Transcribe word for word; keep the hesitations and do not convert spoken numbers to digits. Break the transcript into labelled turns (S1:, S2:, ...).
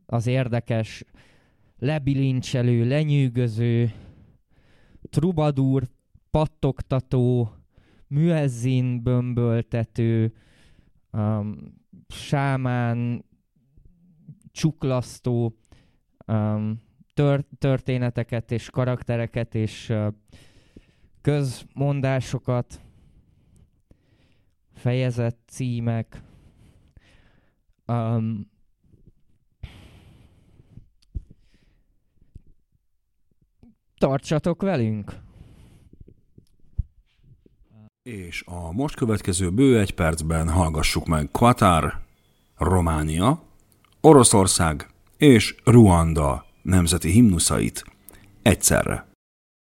S1: az érdekes, lebilincselő, lenyűgöző, trubadúr, pattogtató, müezzin bömböltető, um, sámán, csuklasztó um, tör- történeteket és karaktereket és uh, közmondásokat, fejezet címek. Um, tartsatok velünk!
S2: És a most következő bő egy percben hallgassuk meg Qatar, Románia, Oroszország és Ruanda nemzeti himnuszait egyszerre.